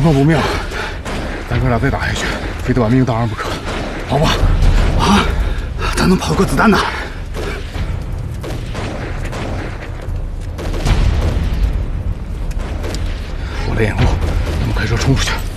情况不妙，咱哥俩再打下去，非得把命当上不可，跑吧！ 啊，咱能跑过子弹呢？ 我来掩护，咱们开车冲出去。